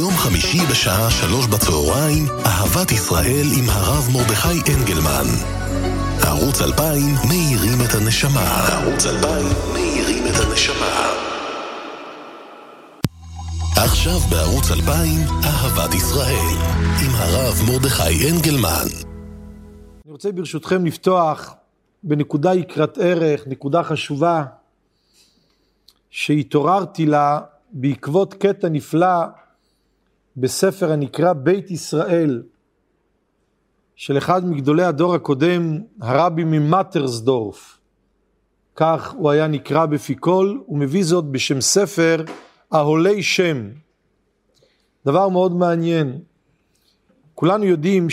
יום חמישי בשעה 3 בצהריים, אהבת ישראל עם הרב מרדכי אנגלמן. ערוץ 2000 מאירים את הנשמה. ערוץ 2000 מאירים את הנשמה. עכשיו בערוץ 2000, אהבת ישראל עם הרב מרדכי אנגלמן. אני רוצה ברשותכם לפתוח בנקודה יקרת ערך, נקודה חשובה שהתעוררתי לה בעקבות קטע נפלא בספר הנקרא בית ישראל של אחד מגדולי הדור הקודם, הרבי ממטרסדורף. כך הוא היה נקרא בפי כל, הוא מביא זאת בשם ספר אהולי שם. דבר מאוד מעניין. כולנו יודעים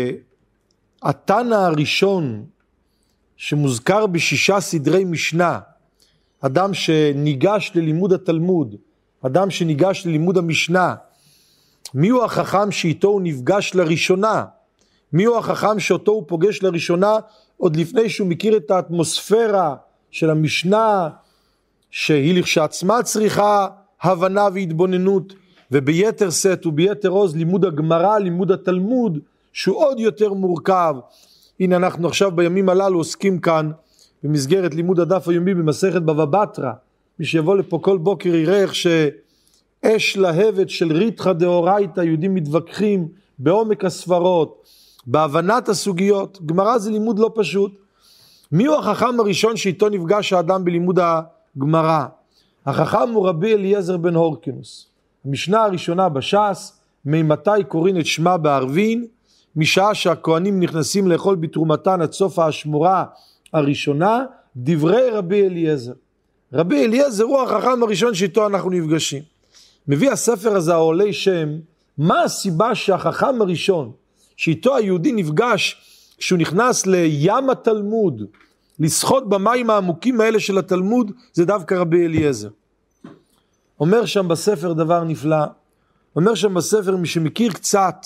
שהתנא הראשון שמוזכר בשישה סדרי משנה, אדם שניגש ללימוד התלמוד, אדם שניגש ללימוד המשנה, מי הוא החכם שאיתו הוא נפגש לראשונה? מי הוא החכם שאותו הוא פוגש לראשונה עוד לפני שהוא מכיר את האטמוספירה של המשנה שהיא לכשעצמה צריכה הבנה והתבוננות, וביתר סט וביתר עוז לימוד הגמרא, לימוד התלמוד שהוא עוד יותר מורכב. הנה אנחנו עכשיו בימים הללו עוסקים כאן במסגרת לימוד הדף היומי במסכת בבא בתרא. מי שיבוא לפה כל בוקר יראה איך שאש להבת של ריתחא דאורייתא, יהודים מתווכחים בעומק הספרות, בהבנת הסוגיות. גמרא זה לימוד לא פשוט. מי הוא החכם הראשון שאיתו נפגש האדם בלימוד הגמרא? החכם הוא רבי אליעזר בן הורקנוס. המשנה הראשונה בש"ס, ממתי קוראים את שמה בערבין, משעה שהכהנים נכנסים לאכול בתרומתן עד סוף האשמורה הראשונה, דברי רבי אליעזר. רבי אליעזר הוא החכם הראשון שאיתו אנחנו נפגשים. מביא הספר הזה העולי שם, מה הסיבה שהחכם הראשון שאיתו היהודי נפגש כשהוא נכנס לים התלמוד, לשחות במים העמוקים האלה של התלמוד, זה דווקא רבי אליעזר. אומר שם בספר דבר נפלא, אומר שם בספר מי שמכיר קצת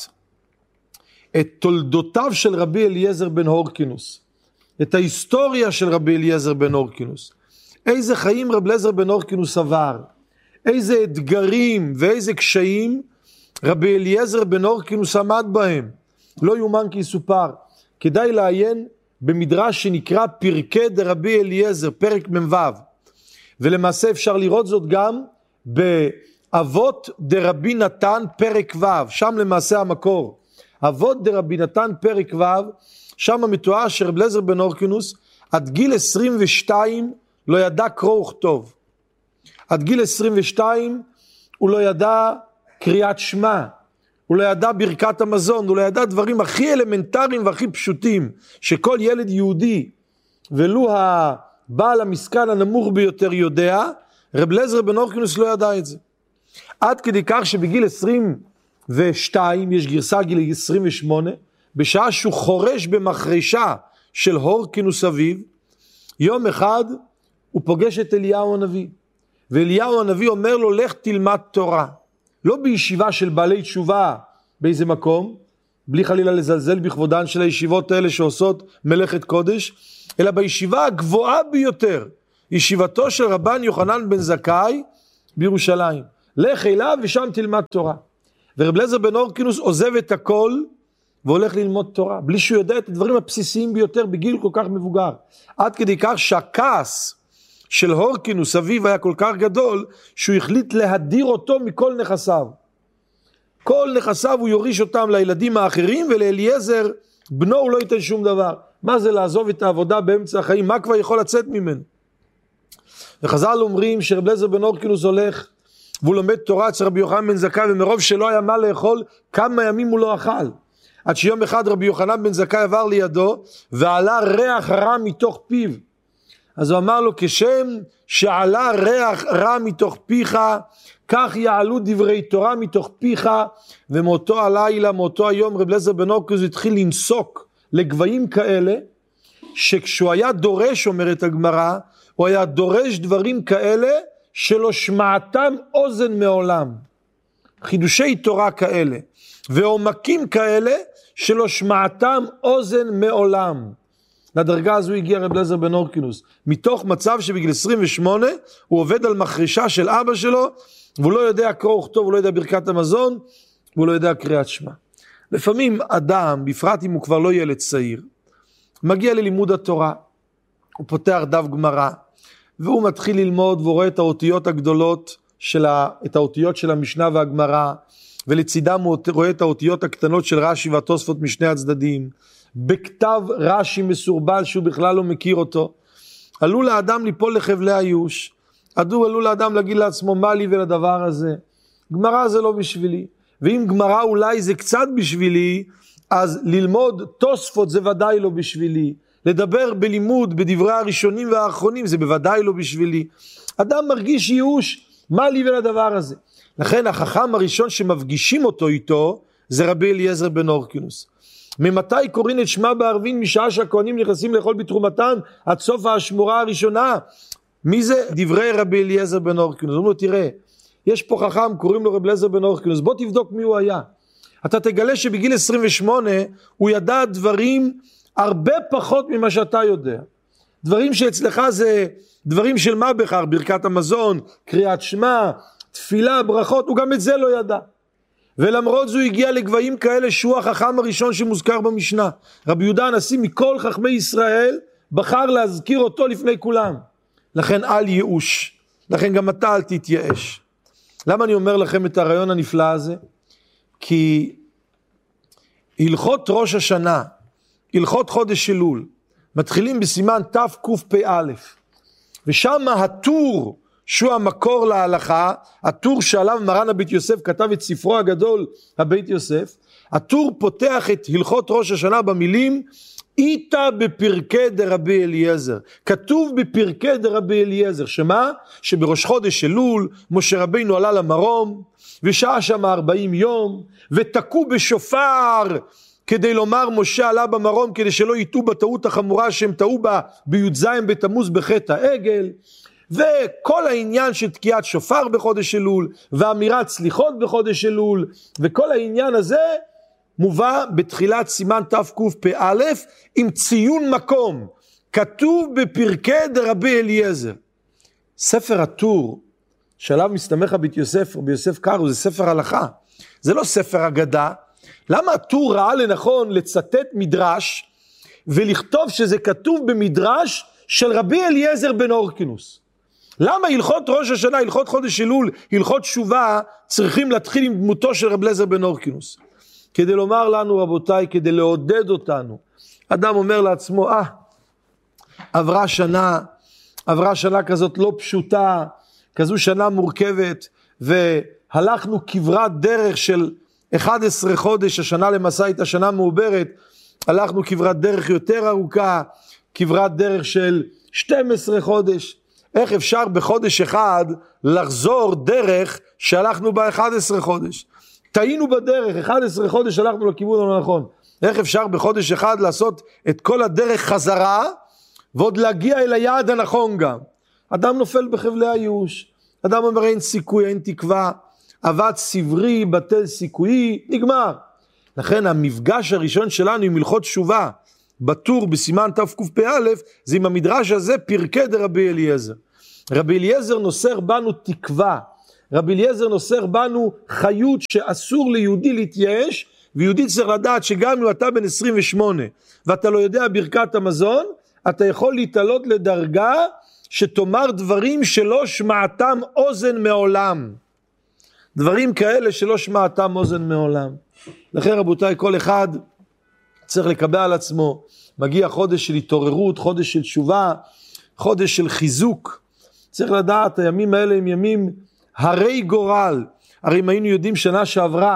את תולדותיו של רבי אליעזר בן הורקנוס, את ההיסטוריה של רבי אליעזר בן הורקנוס, איזה חיים רבי אליעזר בן הורקנוס עבר, איזה אתגרים ואיזה קשיים רבי אליעזר בן הורקנוס עמד בהם, לא יומן כי יסופר. כדאי לעיין במדרש שנקרא פרקי דרבי אליעזר, פרק מ"ו, ולמעשה אפשר לראות זאת גם באבות דרבי נתן פרק ו', שם למעשה המקור. אבות דרבי נתן פרק ו', שם מתואר שרבי אליעזר בן הורקנוס עד גיל 22 לא ידע קרוא וכתוב. עד גיל 22 הוא לא ידע קריאת שמע, הוא לא ידע ברכת המזון, הוא לא ידע דברים הכי אלמנטריים והכי פשוטים שכל ילד יהודי ולו הבעל המשכן הנמוך ביותר יודע. רבי אליעזר בן הורקנוס לא ידע את זה. עד כדי כך שבגיל 22, יש גרסה גיל 28, בשעה שהוא חורש במחרשה של הורקנוס אביו, יום אחד הוא פוגש את אליהו הנביא. ואליהו הנביא אומר לו, לך תלמד תורה. לא בישיבה של בעלי תשובה באיזה מקום, בלי חלילה לזלזל בכבודן של הישיבות האלה שעושות מלאכת קודש, אלא בישיבה הגבוהה ביותר, ישיבתו של רבן יוחנן בן זכאי בירושלים. לך אליו ושם תלמד תורה. ורבי אליעזר בן הורקנוס עוזב את הכל והולך ללמוד תורה, בלי שהוא יודע את הדברים הבסיסיים ביותר בגיל כל כך מבוגר. עד כדי כך שהכעס של הורקנוס אביו היה כל כך גדול, שהוא החליט להדיר אותו מכל נכסיו. כל נכסיו הוא יוריש אותם לילדים האחרים, ולאליעזר בנו הוא לא ייתן שום דבר. מה זה לעזוב את העבודה באמצע החיים? מה כבר יכול לצאת ממנו? וחז"ל אומרים שרבי אליעזר בן הורקנוס הולך, והוא לומד תורה אצל רבי יוחנן בן זכאי, ומרוב שלא היה מה לאכול, כמה ימים הוא לא אכל. עד שיום אחד רבי יוחנן בן זכאי עבר לידו, ועלה ריח רע מתוך פיו. אז הוא אמר לו, כשם שעלה ריח רע מתוך פיך, כך יעלו דברי תורה מתוך פיך. ומאותו הלילה, מאותו היום, רבי אליעזר בן הורקנוס התחיל לנסוק לגבהים כאלה, שכשהוא היה דורש, אומרת הגמרא, הוא היה דורש דברים כאלה, שלא שמעתם אוזן מעולם. חידושי תורה כאלה, ועומקים כאלה, שלא שמעתם אוזן מעולם. לדרגה הזו הגיע רבי אליעזר בן הורקנוס, מתוך מצב שבגיל 28 הוא עובד על מחרשה של אבא שלו, והוא לא יודע קרוא וכתוב, הוא לא יודע ברכת המזון, והוא לא יודע קריאת שמע. לפעמים אדם, בפרט אם הוא כבר לא ילד צעיר, מגיע ללימוד התורה, הוא פותח דף גמרא, והוא מתחיל ללמוד והוא רואה את האותיות הגדולות, את האותיות של המשנה והגמרא, ולצידם הוא רואה את האותיות הקטנות של רש"י והתוספות משני הצדדים, בכתב רש"י מסורבל שהוא בכלל לא מכיר אותו, עלול האדם ליפול לחבלי הייאוש, עלול האדם להגיד לעצמו מה לי ולדבר הזה, גמרא זה לא בשבילי, ואם גמרא אולי זה קצת בשבילי, אז ללמוד תוספות זה ודאי לא בשבילי, לדבר בלימוד בדברי הראשונים והאחרונים זה בוודאי לא בשבילי, אדם מרגיש ייאוש, מה לי ולדבר הזה, לכן החכם הראשון שמפגישים אותו איתו, זה רבי אליעזר בן הורקנוס. ממתי קוראים את שמע בערבין? משעה שהכהנים נכנסים לאכול בתרומתן, עד סוף האשמורה הראשונה. מי זה? דברי רבי אליעזר בן הורקנוס. הוא אומר, תראה, יש פה חכם, קוראים לו רבי אליעזר בן הורקנוס, בוא תבדוק מי הוא היה. אתה תגלה שבגיל 28, הוא ידע דברים הרבה פחות ממה שאתה יודע. דברים שאצלך זה דברים של מה בכך, ברכת המזון, קריאת שמע, תפילה, ברכות, הוא גם את זה לא ידע. ולמרות זו הגיע לגבהים כאלה שהוא החכם הראשון שמוזכר במשנה. רבי יהודה הנשיא מכל חכמי ישראל בחר להזכיר אותו לפני כולם. לכן אל ייאוש, לכן גם אתה אל תתייאש. למה אני אומר לכם את הרעיון הנפלא הזה? כי הלכות ראש השנה, הלכות חודש אלול, מתחילים בסימן תקפ"א, ושם הטור שהוא המקור להלכה, הטור שעליו מרן הבית יוסף כתב את ספרו הגדול הבית יוסף, הטור פותח את הלכות ראש השנה במילים איתה בפרקי דרבי אליעזר, כתוב בפרקי דרבי אליעזר, שמה? שבראש חודש אלול משה רבינו עלה למרום ושעה שם 40 יום ותקעו בשופר כדי לומר משה עלה במרום, כדי שלא יטעו בטעות החמורה שהם טעו בה בי"ז בתמוז בחטא העגל, וכל העניין של תקיעת שופר בחודש אלול, ואמירת סליחות בחודש אלול, וכל העניין הזה מובא בתחילת סימן תקפ"א עם ציון מקום, כתוב בפרקי דרבי אליעזר. ספר הטור שעליו מסתמך הבית יוסף, רבי יוסף קארו, זה ספר הלכה, זה לא ספר אגדה. למה הטור ראה לנכון לצטט מדרש ולכתוב שזה כתוב במדרש של רבי אליעזר בן הורקנוס? למה הלכות ראש השנה, הלכות חודש אלול, הלכות תשובה, צריכים להתחיל עם דמותו של רבי אליעזר בן הורקנוס? כדי לומר לנו רבותיי, כדי לעודד אותנו. אדם אומר לעצמו, עברה שנה כזאת לא פשוטה, כזו שנה מורכבת, והלכנו כברת דרך של 11 חודש, השנה למעשה הייתה שנה מעוברת, הלכנו כברת דרך יותר ארוכה, כברת דרך של 12 חודש, איך אפשר בחודש אחד לחזור דרך שהלכנו ב-11 חודש? טעינו בדרך, 11 חודש הלכנו לכיוון הלא נכון, איך אפשר בחודש אחד לעשות את כל הדרך חזרה, ועוד להגיע אל היעד הנכון גם? אדם נופל בחבלי הייאוש, אדם אומר אין סיכוי, אין תקווה, עבד סברי, בטל סיכויי, נגמר. לכן המפגש הראשון שלנו עם הלכות תשובה, בטור בסימן תקפ"א, זה עם המדרש הזה, פרקי דרבי אליעזר. רבי אליעזר נוסר בנו תקווה, רבי אליעזר נוסר בנו חיות שאסור ליהודי להתייאש, ויהודי צריך לדעת שגם אם אתה בן 28, ואתה לא יודע ברכת המזון, אתה יכול להתעלות לדרגה, שתאמר דברים שלא שמעתם אוזן מעולם. דברים כאלה שלא שמעתם אוזן מעולם. לכן רבותיי, כל אחד צריך לקבל על עצמו, מגיע חודש של התעוררות, חודש של תשובה, חודש של חיזוק. צריך לדעת, הימים האלה הם ימים הרי גורל. הרי אם היינו יודעים שנה שעברה,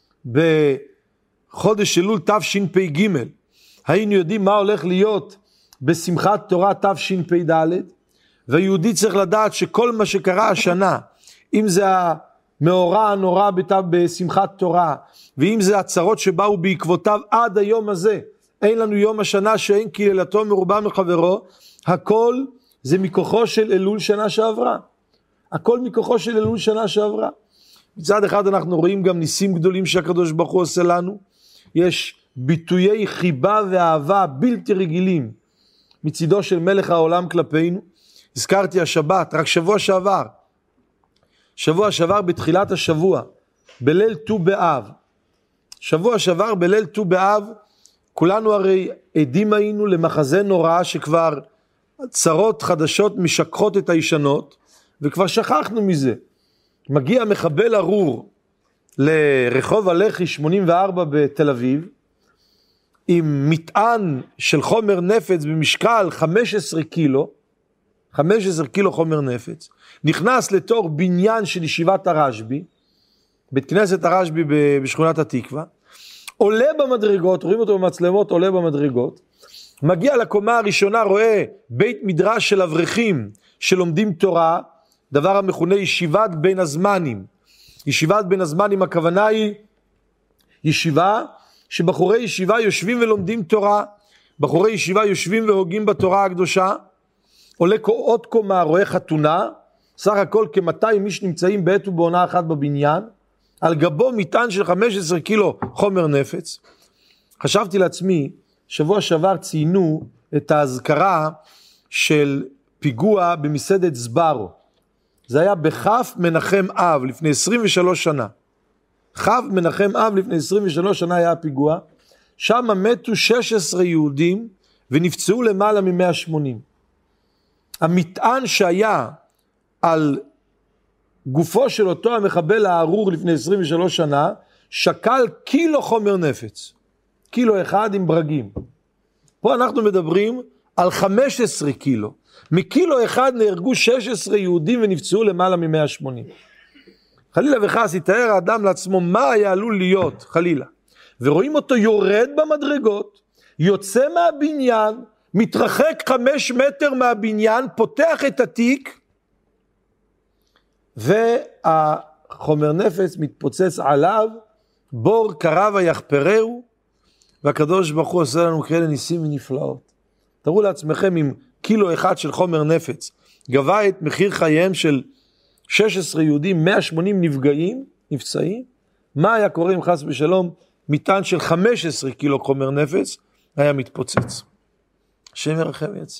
בחודש אלול תשפ"ג, היינו יודעים מה הולך להיות בשמחת תורה תשפ"ד, והיהודי צריך לדעת שכל מה שקרה השנה, אם זה המאורע הנורא בשמחת תורה, ואם זה הצרות שבאו בעקבותיו עד היום הזה, אין לנו יום השנה שאין קללתו מרובה מחברו, הכל זה מכוחו של אלול שנה שעברה. הכל מכוחו של אלול שנה שעברה. מצד אחד אנחנו רואים גם ניסים גדולים שהקדוש ברוך הוא עושה לנו, יש ביטויי חיבה ואהבה בלתי רגילים, מצידו של מלך העולם כלפינו. הזכרתי השבת, רק שבוע שעבר, שבוע שעבר בתחילת השבוע, בליל ט"ו באב. שבוע שעבר בליל ט"ו באב, כולנו הרי עדים היינו למחזה נורא שכבר צרות חדשות משכחות את הישנות, וכבר שכחנו מזה. מגיע מחבל ארור לרחוב הלח"י 84 בתל אביב, עם מטען של חומר נפץ במשקל 15 קילו, 15 קילו חומר נפץ, נכנס לתור בניין של ישיבת הרשב"י, בית כנסת הרשב"י בשכונת התקווה, עולה במדרגות, רואים אותו במצלמות, עולה במדרגות, מגיע לקומה הראשונה, רואה בית מדרש של אברכים שלומדים תורה, דבר המכונה ישיבת בין הזמנים. ישיבת בין הזמנים, הכוונה היא ישיבה שבחורי ישיבה יושבים ולומדים תורה, בחורי ישיבה יושבים והוגים בתורה הקדושה, עולה עוד קומה, רואה חתונה, סך הכל כ-200 איש נמצאים בעת ובעונה אחת בבניין, על גבו מטען של 15 קילו חומר נפץ. חשבתי לעצמי, שבוע שעבר ציינו את ההזכרה של פיגוע במסעדת סברו. זה היה בכף מנחם אב לפני 23 שנה. כף מנחם אב לפני 23 שנה היה הפיגוע. שם מתו 16 יהודים ונפצעו למעלה מ-180. המטען שהיה על גופו של אותו המחבל הארור לפני 23 שנה, שקל קילו חומר נפץ. קילו אחד עם ברגים. פה אנחנו מדברים על 15 קילו. מקילו אחד נהרגו 16 יהודים ונפצעו למעלה מ-180. חלילה וחס יתאר האדם לעצמו מה היה עלול להיות, חלילה. ורואים אותו יורד במדרגות, יוצא מהבניין, מתרחק 5 מטר מהבניין, פותח את התיק, והחומר נפץ מתפוצץ עליו, בור קרב היחפרהו, והקדוש ברוך הוא עושה לנו כאלה ניסים ונפלאות. תראו לעצמכם אם קילו אחד של חומר נפץ גבה את מחיר חייהם של 16 יהודים, 180 נפצעים, מה היה קורה אם חס ושלום מטען של 15 קילו חומר נפץ היה מתפוצץ? השם ירחם ויציל.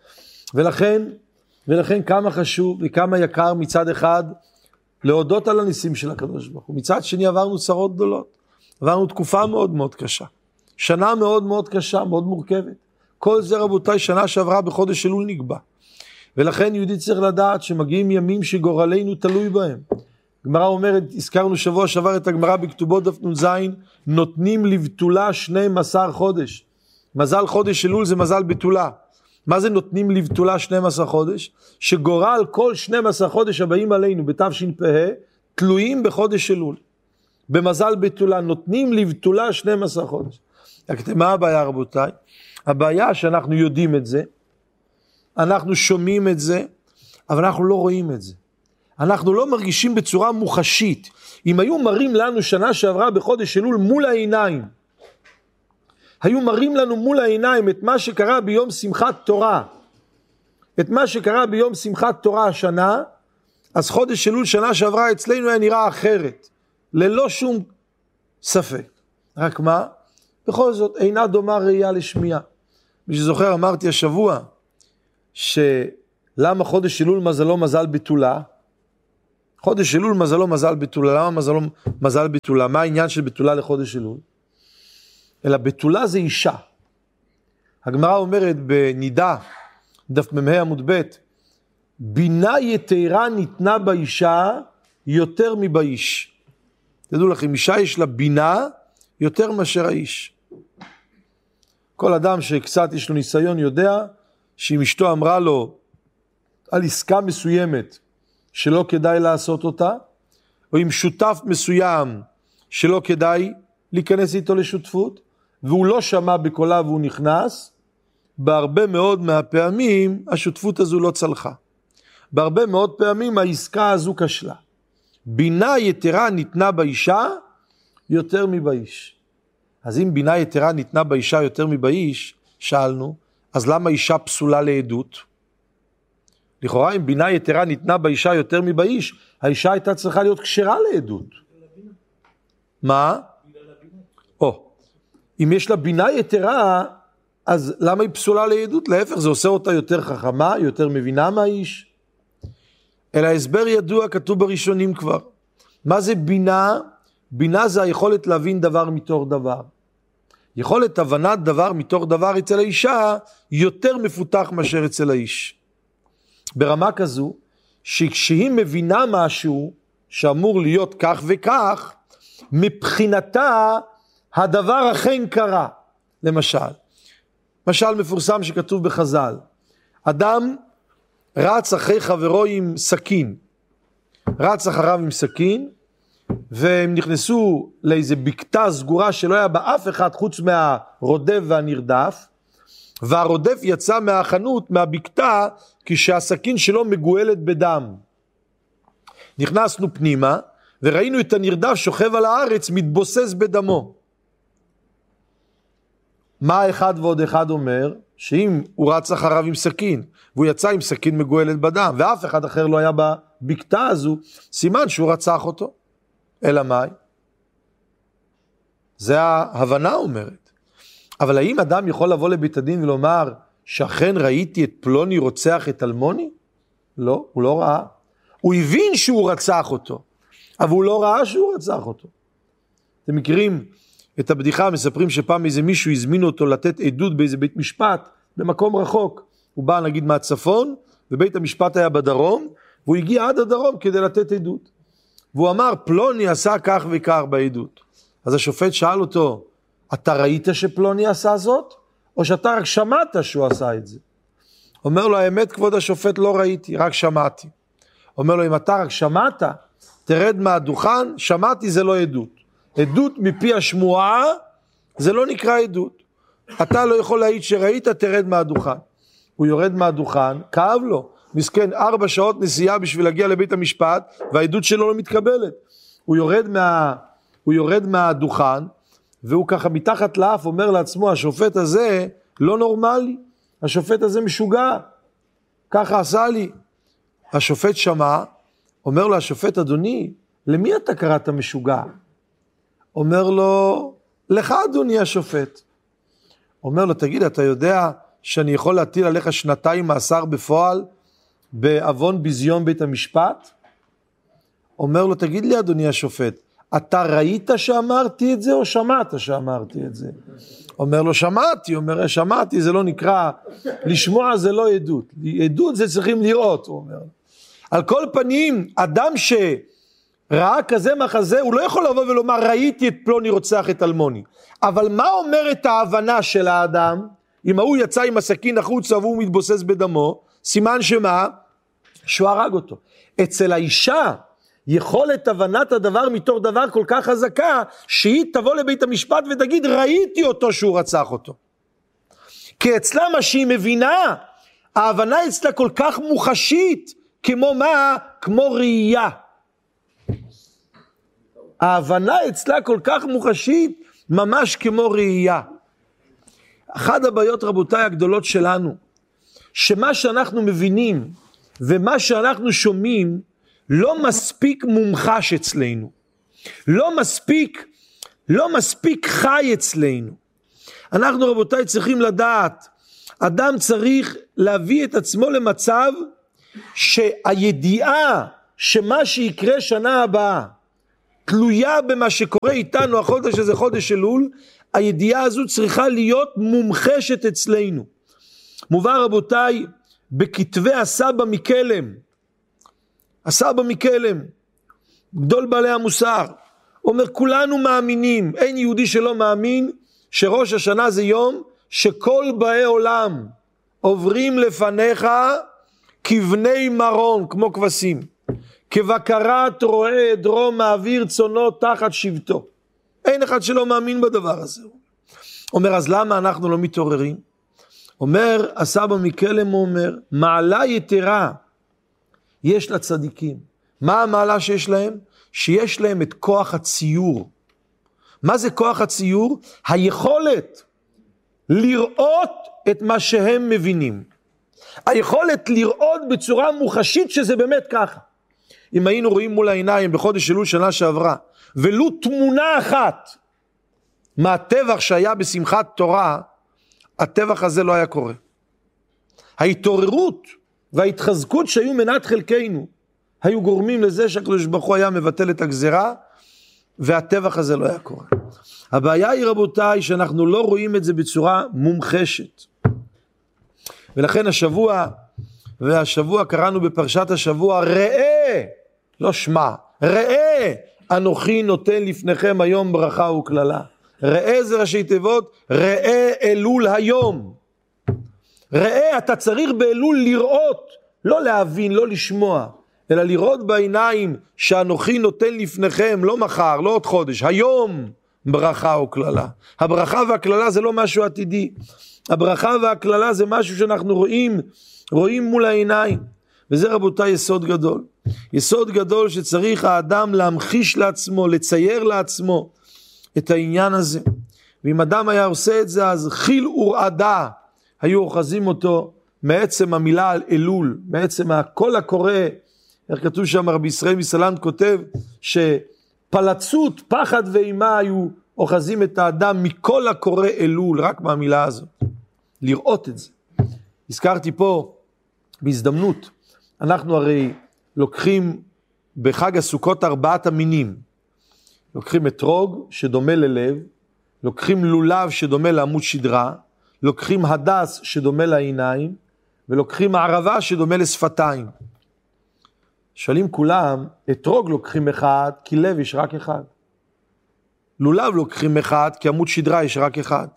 ולכן כמה חשוב וכמה יקר מצד אחד להודות על הניסים של הקדוש ברוך הוא. מצד שני עברנו צרות גדולות, עברנו תקופה מאוד מאוד קשה, שנה מאוד מאוד קשה, מאוד מורכבת. כל זה רבותיי שנה שעברה בחודש אלול נקבע. ולכן יהודי צריך לדעת שמגיעים ימים שגורלנו תלוי בהם. גמרא אומרת, הזכרנו שבוע שעבר את הגמרא בכתובות דף נ"ז, נותנים לבתולה 12 חודש. מזל חודש אלול זה מזל בתולה. מה זה נותנים לבתולה 12 חודש? שגורל כל 12 חודש הבאים עלינו בתשפ"ה תלויים בחודש אלול. במזל בתולה נותנים לבתולה 12 חודש. מה הבעיה רבותיי? הבעיה שאנחנו יודעים את זה, אנחנו שומעים את זה, אבל אנחנו לא רואים את זה. אנחנו לא מרגישים בצורה מוחשית. אם היו מראים לנו שנה שעברה בחודש אלול מול העיניים, היו מראים לנו מול העיניים את מה שקרה ביום שמחת תורה, את מה שקרה ביום שמחת תורה השנה, אז חודש אלול שנה שעברה אצלנו היה נראה אחרת, ללא שום ספק. רק מה? בכל זאת אינה דומה ראייה לשמיעה. מי שזוכר אמרתי השבוע, שלמה חודש אלול מזלו מזל בתולה? חודש אלול מזלו מזל בתולה, למה מזלו מזל בתולה? מה העניין של בתולה לחודש אלול? אלא בתולה זה אישה. הגמרא אומרת בנידה, דף מ"ה עמוד ב', בינה יתרה ניתנה באישה יותר מבאיש. תדעו לכם, אישה יש לה בינה יותר מאשר האיש. כל אדם שקצת יש לו ניסיון יודע שאם אשתו אמרה לו על עסקה מסוימת שלא כדאי לעשות אותה, או עם שותף מסוים שלא כדאי להיכנס איתו לשותפות, והוא לא שמע בקולה והוא נכנס, בהרבה מאוד מהפעמים השותפות הזו לא צלחה. בהרבה מאוד פעמים העסקה הזו כשלה. בינה יתרה ניתנה באישה יותר מבאיש. אז אם בינה יתרה ניתנה באישה יותר מבאיש, שאלנו, אז למה אישה פסולה לעדות? לכאורה אם בינה יתרה ניתנה באישה יותר מבאיש, האישה הייתה צריכה להיות כשרה לעדות. מה? אם יש לה בינה יתרה, אז למה היא פסולה לעדות? להפך, זה עושה אותה יותר חכמה, יותר מבינה מהאיש. אלא הסבר ידוע, כתוב בראשונים כבר. מה זה בינה? בינה זה היכולת להבין דבר מתוך דבר. יכולת הבנת דבר מתוך דבר אצל האישה יותר מפותח מאשר אצל האיש. ברמה כזו, שכשהיא מבינה משהו שאמור להיות כך וכך, מבחינתה הדבר אכן קרה. למשל מפורסם שכתוב בחז"ל, אדם רץ אחרי חברו עם סכין, רץ אחריו עם סכין, והם נכנסו לאיזה בקתה סגורה שלא היה בה אף אחד חוץ מהרודף והנרדף, והרודף יצא מהחנות, מהבקתה, כשהסכין שלו מגואלת בדם. נכנסנו פנימה, וראינו את הנרדף שוכב על הארץ, מתבוסס בדמו. מה אחד ועוד אחד אומר? שאם הוא רץ אחריו עם סכין, והוא יצא עם סכין מגואלת בדם, ואף אחד אחר לא היה בבקתה הזו, סימן שהוא רצח אותו. אלא מאי? זה ההבנה אומרת. אבל האם אדם יכול לבוא לבית הדין ולומר, שאכן ראיתי את פלוני רוצח את אלמוני? לא, הוא לא ראה. הוא הבין שהוא רצח אותו, אבל הוא לא ראה שהוא רצח אותו. אתם מכירים את הבדיחה, מספרים שפעם איזה מישהו הזמין אותו לתת עדות באיזה בית משפט, במקום רחוק. הוא בא נגיד מהצפון, ובית המשפט היה בדרום, והוא הגיע עד הדרום כדי לתת עדות. והוא אמר, פלוני עשה כך וכך בעדות. אז השופט שאל אותו, אתה ראית שפלוני עשה זאת? או שאתה רק שמעת שהוא עשה את זה? אומר לו, האמת כבוד השופט לא ראיתי, רק שמעתי. אומר לו, אם אתה רק שמעת, תרד מהדוכן, שמעתי זה לא עדות. עדות מפי השמועה, זה לא נקרא עדות. אתה לא יכול להעיד שראית, תרד מהדוכן. הוא יורד מהדוכן, כאב לו. מסכן, 4 שעות נסיעה בשביל להגיע לבית המשפט, והעדות שלו לא מתקבלת. הוא יורד מהדוכן, והוא ככה מתחת לאף אומר לעצמו, השופט הזה לא נורמלי, השופט הזה משוגע, ככה עשה לי. השופט שמע, אומר לו השופט, אדוני, למי אתה קראת משוגע? אומר לו, לך אדוני השופט. אומר לו, תגיד, אתה יודע שאני יכול להטיל עליך 2 מאסר בפועל, בעוון ביזיון בית המשפט? אומר לו, תגיד לי אדוני השופט, אתה ראית שאמרתי את זה או שמעת שאמרתי את זה? אומר לו, שמעתי. אומר, שמעתי זה לא נקרא, לשמוע זה לא עדות. עדות זה צריכים לראות, הוא אומר. על כל פנים, אדם שראה כזה מחזה, הוא לא יכול לבוא ולומר, ראיתי את פלוני רוצח את אלמוני. אבל מה אומרת ההבנה של האדם? אם הוא יצא עם הסכין החוצה והוא מתבוסס בדמו, סימן שמה? שהוא הרג אותו. אצל האישה, יכולת הבנת הדבר מתוך דבר כל כך חזקה, שהיא תבוא לבית המשפט ותגיד, ראיתי אותו שהוא רצח אותו. כי אצלה מה שהיא מבינה, ההבנה אצלה כל כך מוחשית, כמו מה? כמו ראייה. ההבנה אצלה כל כך מוחשית, ממש כמו ראייה. אחת הבעיות רבותיי הגדולות שלנו, שמה שאנחנו מבינים, ומה שאנחנו שומעים, לא מספיק מומחש אצלנו. לא מספיק חי אצלנו. אנחנו רבותיי צריכים לדעת, אדם צריך להביא את עצמו למצב, שהידיעה שמה שיקרה שנה הבאה, תלויה במה שקורה איתנו, החודש הזה חודש אלול, הידיעה הזו צריכה להיות מומחשת אצלנו. מובא רבותיי, בכתבי הסבא מקלם, הסבא מקלם, גדול בעלי המוסר, אומר כולנו מאמינים, אין יהודי שלא מאמין, שראש השנה זה יום, שכל באי עולם עוברים לפניך כבני מרון, כמו כבשים, כבקרת רועה דרום מעביר צונו תחת שבטו. אין אחד שלא מאמין בדבר הזה. אומר, אז למה אנחנו לא מתעוררים? אומר, הסבא מקלם אומר, מעלה יתרה יש לצדיקים. מה המעלה שיש להם? שיש להם את כוח הציור. מה זה כוח הציור? היכולת לראות את מה שהם מבינים. היכולת לראות בצורה מוחשית שזה באמת ככה. אם היינו רואים מול העיניים בחודש אלול שנה שעברה, ולו תמונה אחת מהטבח שהיה בשמחת תורה, הטבח הזה לא היה קורה. ההתעוררות וההתחזקות שהיו מנת חלקנו, היו גורמים לזה שהקדוש ברוך הוא היה מבטל את הגזרה, והטבח הזה לא היה קורה. הבעיה היא רבותיי, שאנחנו לא רואים את זה בצורה מומחשת. ולכן השבוע קראנו בפרשת השבוע, ראה, לא שמע, ראה, אנוכי נותן לפניכם היום ברכה וקללה. ראה זה ראשי תיבות, ראה אלול היום. ראה, אתה צריך באלול לראות, לא להבין, לא לשמוע, אלא לראות בעיניים שאנוכי נותן לפניכם, לא מחר, לא עוד חודש, היום ברכה וקללה. הברכה והקללה זה לא משהו עתידי. הברכה והקללה זה משהו שאנחנו רואים מול העיניים. וזה רבותיי יסוד גדול. יסוד גדול שצריך האדם להמחיש לעצמו, לצייר לעצמו את העניין הזה. ואם אדם היה עושה את זה, אז חיל ורעדה היו אוחזים אותו מעצם המילה על אלול, מעצם הקול הקורא. איך כתוב שם, רבי ישראל מסלנט כותב שפלצות, פחד ואימה היו אוחזים את האדם מכל הקורא אלול, רק מהמילה הזאת. לראות את זה. הזכרתי פה בהזדמנות, אנחנו הרי לוקחים בחג הסוכות 4 המינים. לוקחים אתרוג שדומה ללב, לוקחים לולב שדומה לעמוד שדרה, לוקחים הדס שדומה לעיניים, ולוקחים הערבה שדומה לשפתיים. שואלים כולם, אתרוג לוקחים אחד, כי לב יש רק אחד. לולב לוקחים אחד, כי עמוד שדרה יש רק אחד.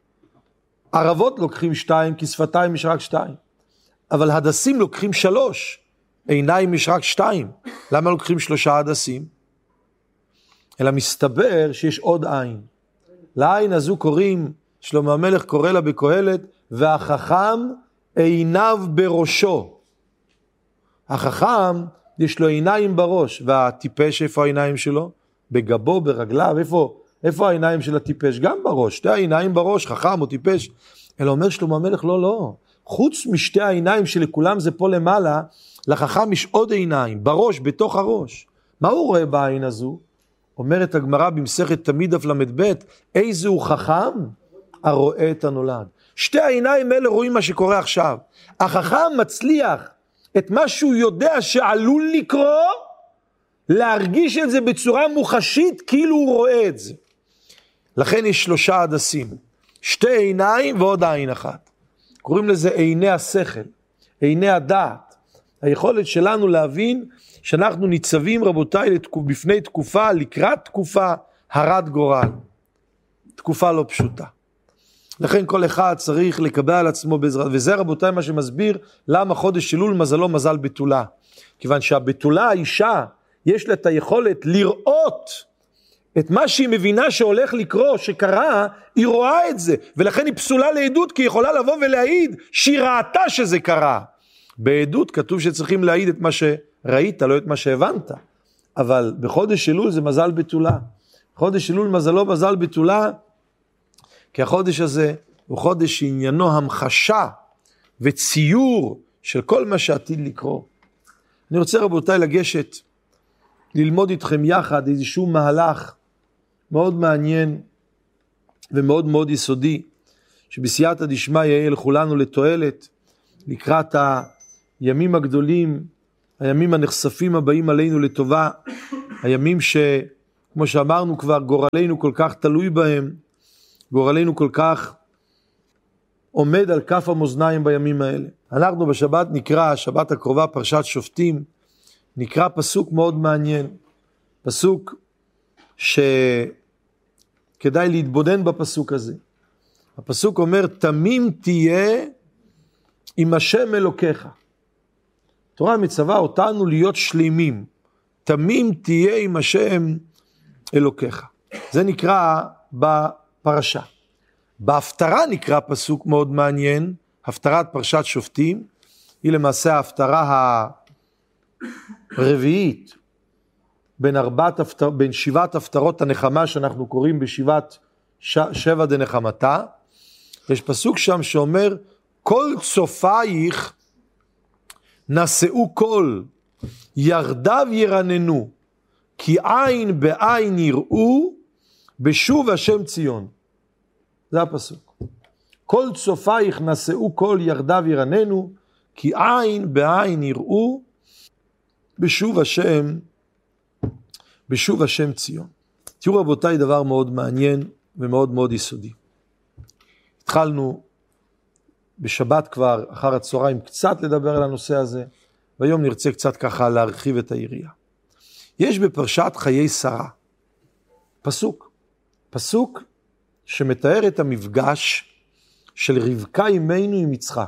ערבות לוקחים 2, כי שפתיים יש רק 2. אבל הדסים לוקחים 3, עיניים יש רק 2. למה לוקחים 3 הדסים? אלא מסתבר שיש עוד עין. לעין הזו קוראים, שלמה המלך קורא לה בקהלת, והחכם עיניו בראשו. החכם יש לו עיניים בראש, והטיפש איפה העיניים שלו? בגבו, ברגליו, איפה העיניים של הטיפש? גם בראש, 2 העיניים בראש, חכם או טיפש. אלא אומר שלמה המלך, לא. חוץ משתי העיניים שלכולם זה פה למעלה, לחכם יש עוד עיניים, בראש, בתוך הראש. מה הוא רואה בעין הזו? אומרת הגמרא במסכת תמיד דף ל"ב, איזה הוא חכם? הרואה את הנולד. 2 העיניים האלה רואים מה שקורה עכשיו. החכם מצליח את מה שהוא יודע שעלול לקרות, להרגיש את זה בצורה מוחשית כאילו הוא רואה את זה. לכן יש 3 הדסים, 2 עיניים ועוד עין אחת. קוראים לזה עיני השכל, עיני הדעת. היכולת שלנו להבין שאנחנו ניצבים רבותיי בפני תקופה, לקראת תקופה הרת גורל. תקופה לא פשוטה. לכן כל אחד צריך לקבל על עצמו בעזרת, וזה רבותיי מה שמסביר למה חודש אלול מזלו מזל בתולה. כיוון שהבתולה האישה יש לה את היכולת לראות את מה שהיא מבינה שהולך לקרות, שקרה, היא רואה את זה, ולכן היא פסולה לעדות, כי היא יכולה לבוא ולהעיד שהיא ראתה שזה קרה. בעדות כתוב שצריכים להעיד את מה שראית, לא את מה שהבנת, אבל בחודש אלול זה מזל בתולה. חודש אלול מזלו מזל בתולה, כי החודש הזה הוא חודש שעניינו המחשה וציור של כל מה שעתיד לקרות. אני רוצה רבותיי לגשת, ללמוד איתכם יחד איזשהו מהלך מאוד מעניין ומאוד מאוד יסודי, שבסייעתא דשמיא יהיה לכולנו לתועלת, לקראת הימים הגדולים, הימים הנחשפים הבאים עלינו לטובה, הימים שכמו שאמרנו כבר, גורלנו כל כך תלוי בהם, גורלנו כל כך עומד על כף המאזניים בימים האלה. אנחנו בשבת נקרא, שבת הקרובה, פרשת שופטים, נקרא פסוק מאוד מעניין, פסוק שכדאי להתבונן בפסוק הזה. הפסוק אומר, תמים תהיה עם השם אלוקיך. התורה מצווה אותנו להיות שלמים, תמים תהיה עם השם אלוקיך. זה נקרא בפרשה. בהפטרה נקרא פסוק מאוד מעניין, הפטרת פרשת שופטים, היא למעשה ההפטרה הרביעית בין 7 הפטרות הנחמה שאנחנו קוראים בשבעת 7 דנחמתה. יש פסוק שם שאומר, כל צופייך נשאו קול, ירדיו ירננו, כי עין בעין יראו, בשוב השם ציון. זה הפסוק. כל צופייך נשאו קול, ירדיו ירננו, כי עין בעין יראו, בשוב השם ציון. תראו רבותיי, דבר מאוד מעניין ומאוד מאוד יסודי. התחלנו בשבת כבר אחר הצהריים קצת לדבר על הנושא הזה, והיום נרצה קצת ככה להרחיב את היריעה. יש בפרשת חיי שרה פסוק שמתאר את המפגש של רבקה אמנו עם יצחק.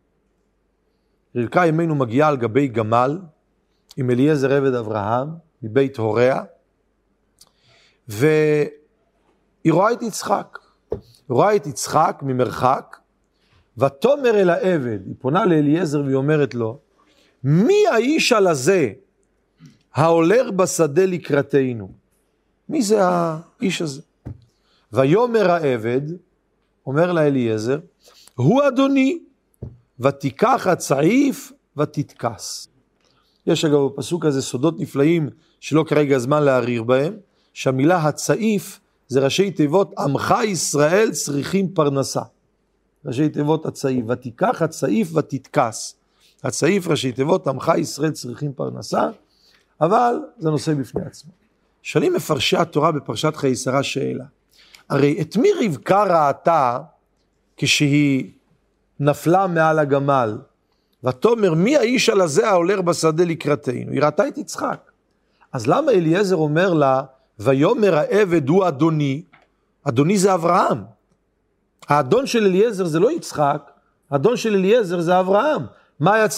רבקה אמנו מגיעה על גבי גמל עם אליעזר עבד אברהם מבית הוריה, והיא רואה את יצחק ממרחק, ותאמר אל העבד, היא פונה לאליעזר והיא אומרת לו, מי האיש על הזה ההולך בשדה לקראתנו? מי זה האיש הזה? ויאמר העבד, אומר לה אליעזר, הוא אדוני, ותיקח הצעיף ותתכס. יש אגב בפסוק הזה סודות נפלאים שלא כרגע הזמן להעריר בהם, שהמילה הצעיף זה ראשי תיבות עמך ישראל צריכים פרנסה. ראשי תיבות הצעיף, ותיקח הצעיף ותתכס. הצעיף ראשי תיבות עמך ישראל צריכים פרנסה, אבל זה נושא בפני עצמו. שואלים מפרשי התורה בפרשת חיי שרה שאלה, הרי את מי רבקה ראתה כשהיא נפלה מעל הגמל, ותאמר מי האיש על הזה ההולך בשדה לקראתנו? היא ראתה את יצחק. אז למה אליעזר אומר לה, ויאמר העבד הוא אדוני? אדוני זה אברהם. האדון של אליעזר זה לא יצחק, האדון של אליעזר זה אברהם. מה היה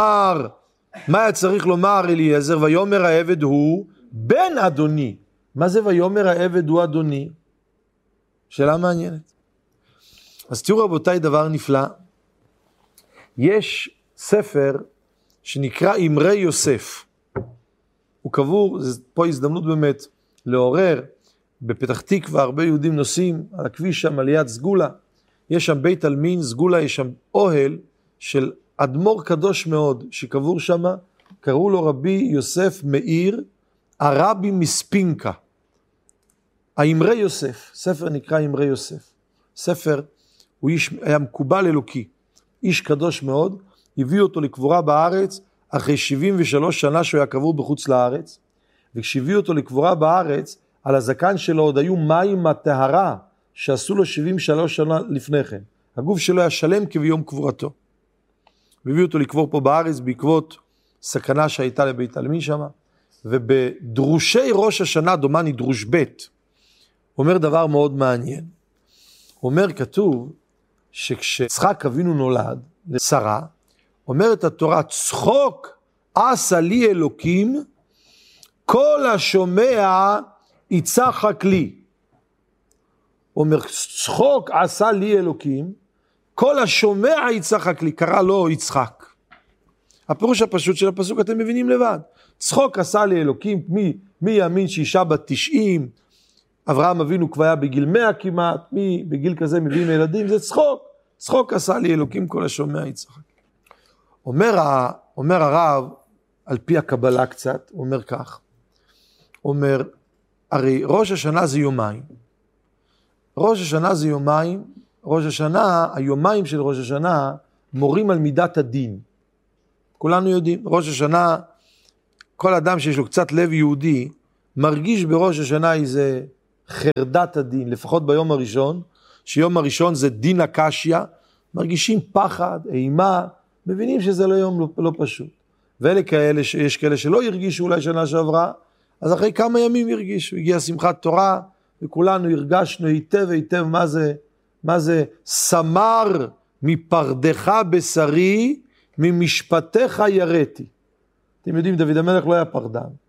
צריך לומר אליעזר? ויאמר העבד הוא בן אדוני. מה זה ויאמר העבד הוא אדוני? שאלה מעניינת. אז תראו רבותיי דבר נפלא. יש ספר שנקרא אמרי יוסף. הוא קבור, פה הזדמנות באמת לעורר, בפתח תקווה הרבה יהודים נוסעים על הכביש שם על יד סגולה. יש שם בית עלמין, סגולה, יש שם אוהל של אדמו"ר קדוש מאוד שקבור שם, קראו לו רבי יוסף מאיר, הרבי מספינקה. האמרי יוסף, ספר נקרא אמרי יוסף. ספר, הוא היה מקובל אלוקי, איש קדוש מאוד, הביאו אותו לקבורה בארץ, אחרי 73 שנה שהוא היה קבור בחוץ לארץ, וכשהביאו אותו לקבורה בארץ, על הזקן שלו עוד היו מים מהטהרה, שעשו לו 73 שנה לפני כן. הגוף שלו היה שלם כביום קבורתו. והביאו אותו לקבור פה בארץ, בעקבות סכנה שהייתה לבית עלמין שם, ובדרושי ראש השנה, דומני דרוש ב', אומר דבר מאוד מעניין. אומר כתוב, שכשיצחק אבינו נולד לשרה, אומרת התורה, צחוק עשה לי אלוקים, כל השומע יצחק לי. אומר, צחוק עשה לי אלוקים, כל השומע יצחק לי, קרא לו יצחק. הפירוש הפשוט של הפסוק אתם מבינים לבד. צחוק עשה לי אלוקים, מי יאמין שאישה בת 90, אברהם אבינו כבר היה בגיל 100 כמעט, מי בגיל כזה מביאים ילדים, זה צחוק. צחוק עשה לי אלוקים, כל השומע יצחק. אומר הרב, על פי הקבלה קצת, הוא אומר כך, אומר, הרי ראש השנה זה יומיים. ראש השנה זה יומיים, ראש השנה, היומיים של ראש השנה, מורים על מידת הדין. כולנו יודעים, ראש השנה, כל אדם שיש לו קצת לב יהודי, מרגיש בראש השנה איזה חרדת הדין, לפחות ביום הראשון, שיום הראשון זה דין הקשיא, מרגישים פחד, אימה, מבינים שזה לא יום לא פשוט. ואלה כאלה, יש כאלה שלא הרגישו אולי שנה שעברה, אז אחרי כמה ימים הרגישו, הגיעה שמחת תורה, וכולנו הרגשנו היטב, מה זה סמר מפרדך בשרי, ממשפטיך ירתי. אתם יודעים, דוד המלך לא היה פרדן.